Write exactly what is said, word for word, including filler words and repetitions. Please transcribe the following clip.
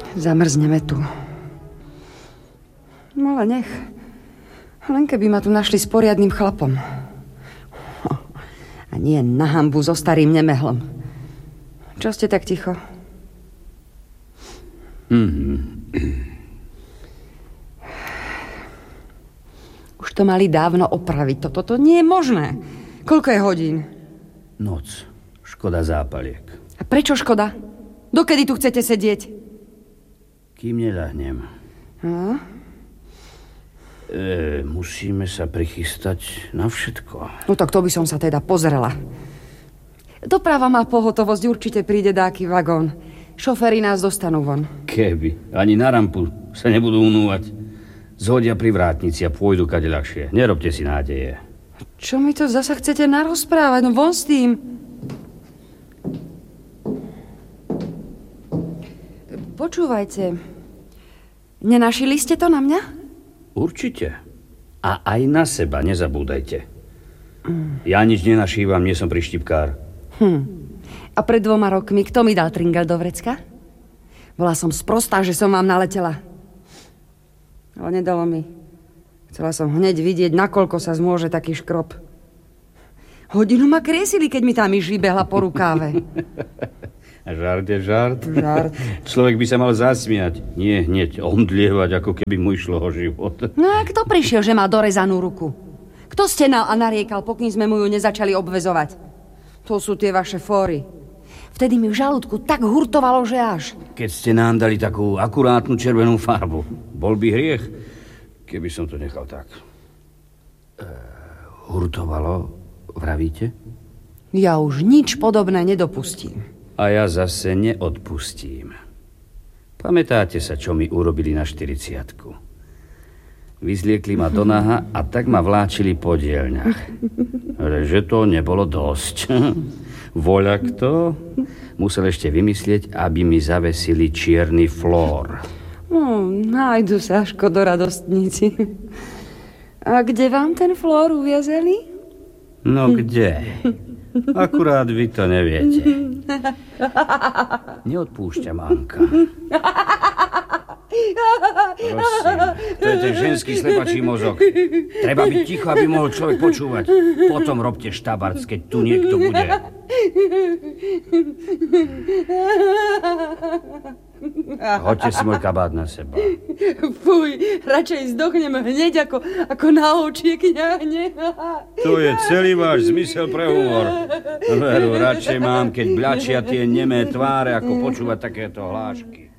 Zamrzneme tu. No ale nech. Len keby ma tu našli s poriadnym chlapom. A nie na hanbu so starým nemehlom. Čo ste tak ticho? Mm-hmm. Už to mali dávno opraviť. Toto to nie je možné. Koľko je hodín? Noc. Škoda zápaliek. A prečo škoda? Dokedy tu chcete sedieť? Kým neľahnem. No? E, musíme sa prichystať na všetko. No tak to by som sa teda pozrela. Doprava má pohotovosť, určite príde dáky vagón. Šoféri nás dostanú von. Keby. Ani na rampu sa nebudú unúvať. Zhodia pri vrátnici a pôjdu kade ľahšie. Nerobte si nádeje. Čo mi to zasa chcete narozprávať? No von s tým. Počúvajte. Nenašili ste to na mňa? Určite. A aj na seba nezabúdajte. Mm. Ja nič nenašívam, nie som prištipkár. Hm. A pred dvoma rokmi kto mi dal tringel do vrecka? Bola som sprostá, že som vám naletela. Ale nedalo mi. Chcela som hneď vidieť, nakoľko sa zmôže taký škrob. Hodinu ma kriesili, keď mi tá myš vybehla po rukáve. Žart je žart. Žart. Človek by sa mal zasmiať. Nie hneď omdlievať, ako keby mu išlo o život. No a kto prišiel, že má dorezanú ruku? Kto stenal a nariekal, pokým sme mu ju nezačali obväzovať? To sú tie vaše fóry. Vtedy mi v žalúdku tak hurtovalo, že až. Keď ste nám dali takú akurátnu červenú farbu, bol by hriech, keby som to nechal tak. E, hurtovalo, vravíte? Ja už nič podobné nedopustím. A ja zase neodpustím. Pamätáte sa, čo mi urobili na štyridsiatku? Vyzliekli ma do naha a tak ma vláčili po dielňach. Ale že to nebolo dosť. Voľak to musel ešte vymyslieť, aby mi zavesili čierny flór. No, nájdu sa škodoradostníci. A kde vám ten flór uviazeli? No kde? Akurát vy to neviete. Neodpúšťam, Anka. Prosím, to je ten ženský slepačí mozog. Treba byť ticho, aby mohol človek počúvať. Potom robte štabarc, keď tu niekto bude. Hoďte si môj kabát na seba. Fuj, radšej zdochnem hneď ako, ako na očie kňahne. To je celý váš zmysel pre humor. Veru, radšej mám, keď bľačia tie nemé tváre, ako počúvať takéto hlášky.